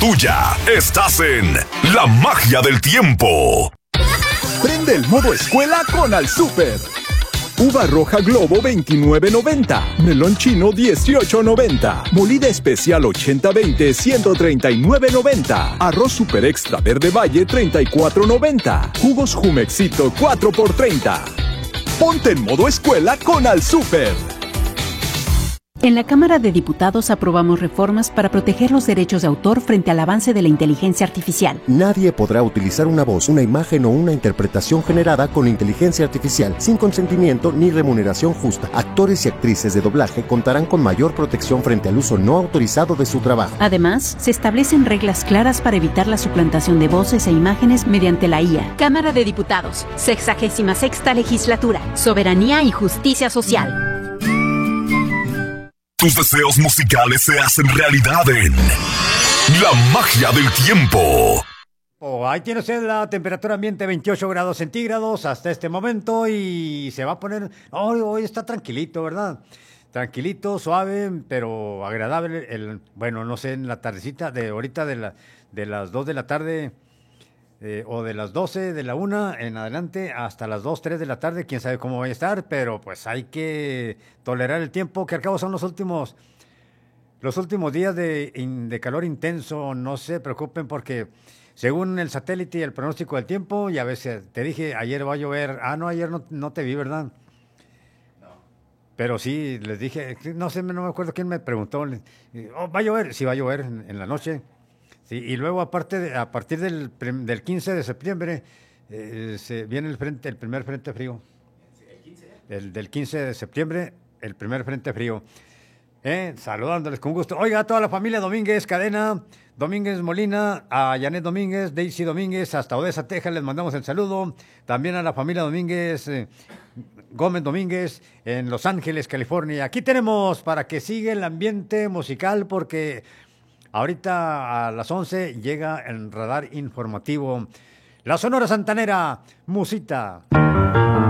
tuya. Estás en La Magia del Tiempo. Prende el modo escuela con Al Súper. Uva roja Globo 29.90, melón chino 18.90, molida especial 80-20 139.90, arroz super extra verde valle 34.90, jugos Jumexito 4x30. Ponte en modo escuela con Al Súper. En la Cámara de Diputados aprobamos reformas para proteger los derechos de autor frente al avance de la inteligencia artificial. Nadie podrá utilizar una voz, una imagen o una interpretación generada con inteligencia artificial sin consentimiento ni remuneración justa. Actores y actrices de doblaje contarán con mayor protección frente al uso no autorizado de su trabajo. Además, se establecen reglas claras para evitar la suplantación de voces e imágenes mediante la IA. Cámara de Diputados, 66ª Legislatura, Soberanía y Justicia Social. Tus deseos musicales se hacen realidad en La Magia del Tiempo. Ahí tiene usted la temperatura ambiente 28 grados centígrados hasta este momento y se va a poner... Hoy está tranquilito, ¿verdad? Tranquilito, suave, pero agradable. Bueno, no sé, en la tardecita de ahorita de las 2 de la tarde o de las 12, de la 1 en adelante hasta las 2, 3 de la tarde. Quién sabe cómo va a estar, pero pues hay que tolerar el tiempo, que al cabo son los últimos días de calor intenso. No se preocupen porque según el satélite y el pronóstico del tiempo, ya ves, te dije, ayer va a llover. No, ayer no te vi, ¿verdad? No. Pero sí, les dije, no me acuerdo quién me preguntó. ¿Va a llover? Sí, va a llover en la noche. Sí, y luego a partir del 15 de septiembre se viene el primer frente frío. ¿El 15? Del 15 de septiembre, el primer frente frío. Saludándoles con gusto. Oiga, a toda la familia Domínguez Cadena, Domínguez Molina, a Janet Domínguez, Daisy Domínguez, hasta Odessa, Texas, les mandamos el saludo. También a la familia Domínguez, Gómez Domínguez, en Los Ángeles, California. Aquí tenemos para que siga el ambiente musical porque... ahorita a las 11 llega el radar informativo. La Sonora Santanera, Musita.